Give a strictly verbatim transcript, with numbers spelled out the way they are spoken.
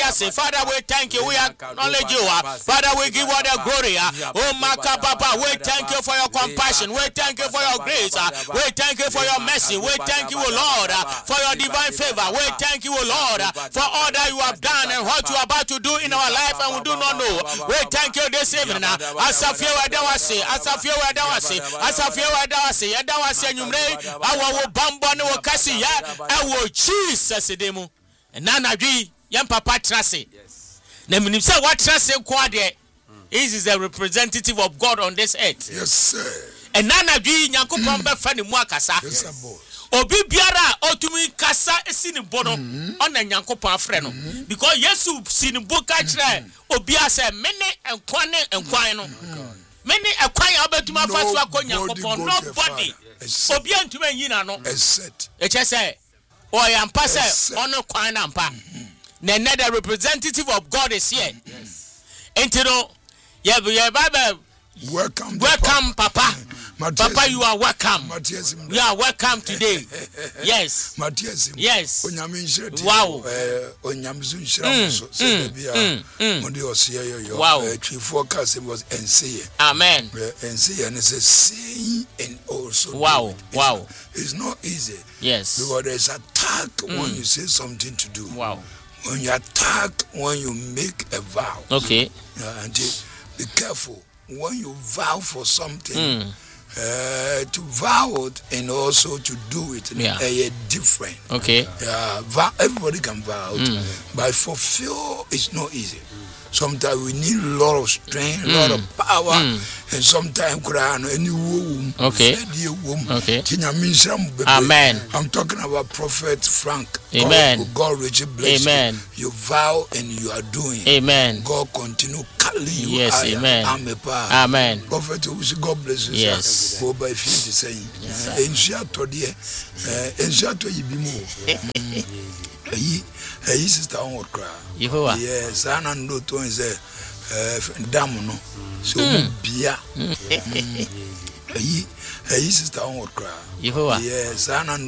say, Father, we thank you. We acknowledge you. Father, we give all the glory. Oh, Maka Papa, we thank you for your compassion. We thank you for your grace. We thank you for your mercy. We thank you, Lord, for your divine favor. We thank you, Lord, for all that you have done and what you are about to do in our life and we do not know. We thank you this evening. Asafie wadawase, Asafie wadawase, Asafie wadawase, Yadawase nyumre, awo bambo ne wakasi ya, awo Jesus demu. Nana dwi, yam papa trase. Na minimse what trase kwa de. He is a representative of God on this earth. Yes, sir. And nana dwi Nyankopon be fa ne mu akasa. Yes, sir, boss. Obi biara otumi kasa esini bono ona Nyankopon afre no because Yesu sini boka kire obi ase mene enkwan ne enkwan no mene ekwan ya obetuma fa so akọ Nyankopon nobody obi antuma yina no except eche say o ya mpa say ono kwan na mpa na another representative of God is here. Yes. Entino ye ye Bible welcome welcome papa, papa. Matthias, Papa, you are welcome. Matthias, you are welcome today. Yes. Matthias, yes. Wow. Wow. Chief forecast was N C A. Amen. N C A and it's a saying and also. Wow. Wow. It's not easy. Yes. Because there's attack mm. when you say something to do. Wow. When you attack, when you make a vow. Okay. Uh, and be careful when you vow for something. Mm. Uh, to vow it and also to do it in yeah. a, a different. Okay. Yeah, vow, everybody can vow it, mm. but fulfill is not easy. Sometimes we need a lot of strength, a mm. lot of power, mm. and sometimes any womb. Okay. Okay. Amen. I'm talking about Prophet Frank. Amen. God, God richly bless Amen. you. You vow and you are doing. Amen. God continue calling you. Yes. Amen. Amen. Prophet, God bless you. Yes. Go by feet saying. Ensure to dear. Ensure to you be more. Hey, sister, on what cry? Yes, I don't know to say, damn, no. So, Bia. Hey, sister, on what cry? Yes, I don't